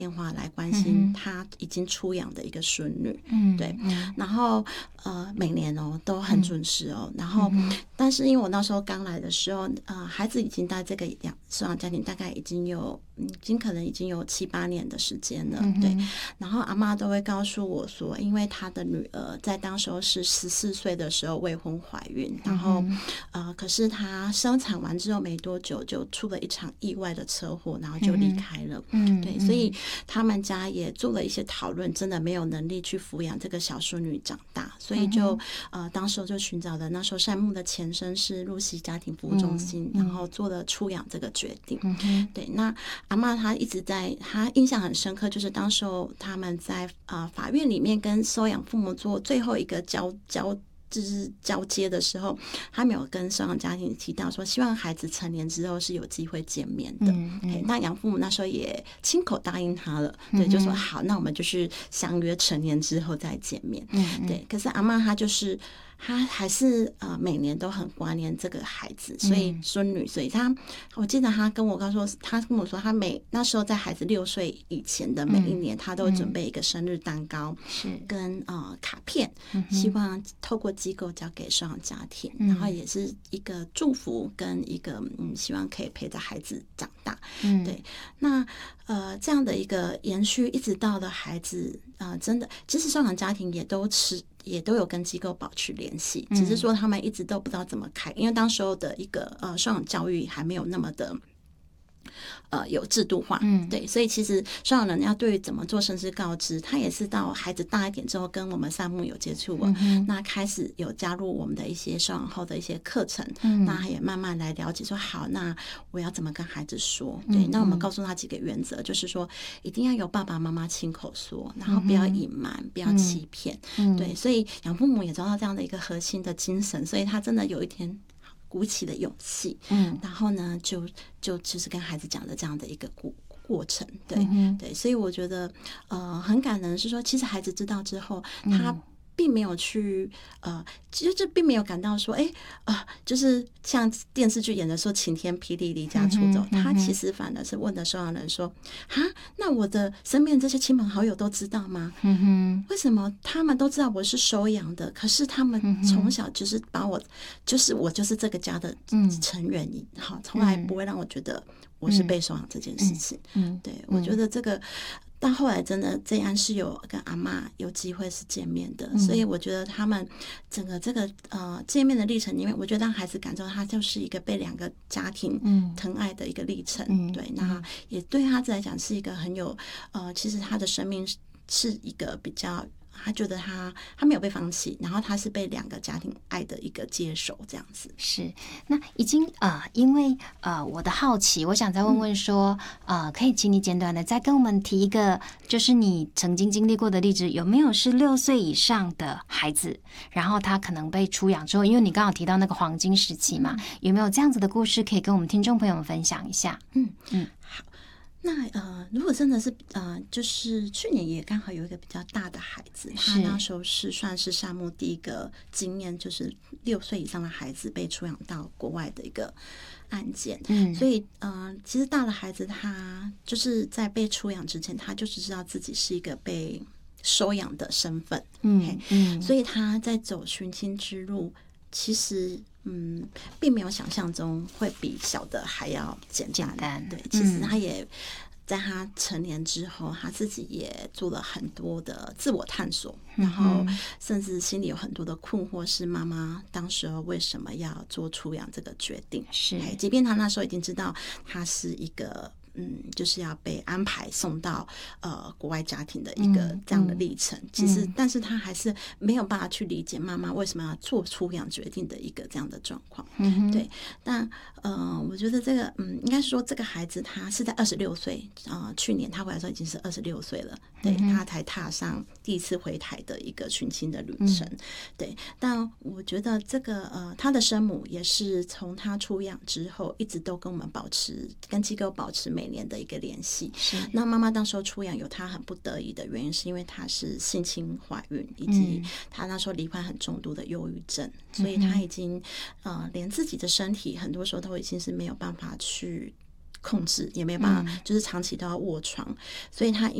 电话来关心他已经出养的一个孙女，对，然后每年都很准时然后但是因为我那时候刚来的时候，孩子已经在这个收养家庭大概已经可能已经有7、8年的时间了，对，然后阿嬷都会告诉我说，因为她的女儿在当时候是14岁的时候未婚怀孕，然后可是她生产完之后没多久就出了一场意外的车祸，然后就离开了，对，所以他们家也做了一些讨论，真的没有能力去抚养这个小孙女长大，所以就当时就寻找了那时候善牧的前身是露西家庭服务中心，然后做了出养这个决定，对，那阿嬷她一直她印象很深刻，就是当时候他们在法院里面跟收养父母做最后一个就是交接的时候，他没有跟收养家庭提到说，希望孩子成年之后是有机会见面的。那养父母那时候也亲口答应他了，对，就说好，那我们就是相约成年之后再见面。对，可是阿嬷她还是每年都很挂念这个孩子，所以孙女，所以我记得她跟我说，她那时候在孩子6岁以前的每一年，她都会准备一个生日蛋糕，跟卡片，希望透过机构交给收养家庭，然后也是一个祝福跟一个希望可以陪着孩子长大。对，那这样的一个延续，一直到了孩子真的，其实收养家庭也都有跟机构保持联系，只是说他们一直都不知道怎么开，因为当时候的一个收养教育还没有那么的有制度化，对，所以其实收养人要对于怎么做甚至告知，他也是到孩子大一点之后跟我们善牧有接触了，那开始有加入我们的一些收养后的一些课程，那他也慢慢来了解说，好，那我要怎么跟孩子说，对，那我们告诉他几个原则，就是说一定要由爸爸妈妈亲口说，然后不要隐瞒，不要欺骗，对，所以养父母也找到这样的一个核心的精神，所以他真的有一天鼓起了勇气，然后呢，就是跟孩子讲的这样的一个过程，对，对，所以我觉得很感人，是说其实孩子知道之后，他并没有去就并没有感到说就是像电视剧演的说晴天霹雳离家出走，他其实反而是问的收养人说，那我的身边这些亲朋好友都知道吗？为什么他们都知道我是收养的，可是他们从小就是把我就是这个家的成员，从来不会让我觉得我是被收养这件事情。对，我觉得这个到后来真的这样是有跟阿嬷有机会是见面的，所以我觉得他们整个这个见面的历程里面，我觉得让孩子感受他就是一个被2个家庭疼爱的一个历程。对，那也对他来讲是一个很有其实他的生命是一个比较。他觉得他没有被放弃，然后他是被2个家庭爱的一个接手，这样子。 是，那已经因为我的好奇，我想再问说，可以请你简短的再跟我们提一个，就是你曾经经历过的例子，有没有是6岁以上的孩子，然后他可能被出养之后，因为你刚好提到那个黄金时期嘛，有没有这样子的故事可以跟我们听众朋友们分享一下？ 好。那如果真的是就是去年也刚好有一个比较大的孩子，他那时候是算是善牧第一个经验，就是6岁以上的孩子被出养到国外的一个案件。所以其实大的孩子他就是在被出养之前，他就只知道自己是一个被收养的身份，所以他在走寻亲之路，其实并没有想象中会比小的还要简单。对，其实他也在他成年之后，他自己也做了很多的自我探索，然后甚至心里有很多的困惑，是妈妈当时候为什么要做出养这个决定？是，即便他那时候已经知道他是一个。就是要被安排送到国外家庭的一个这样的历程，其实但是他还是没有办法去理解妈妈为什么要做出养决定的一个这样的状况。对，但我觉得这个应该说这个孩子他是在26岁去年他回来的时候已经是26岁了，对，他才踏上第一次回台的一个寻亲的旅程。对，但我觉得这个他的生母也是从他出养之后一直都跟我们跟机构保持每年的一个联系。那妈妈当时候出养有她很不得已的原因，是因为她是性侵怀孕，以及她那时候罹患很重度的忧郁症，所以她已经连自己的身体很多时候都已经是没有办法去控制，也没有办法就是长期都要卧床，所以他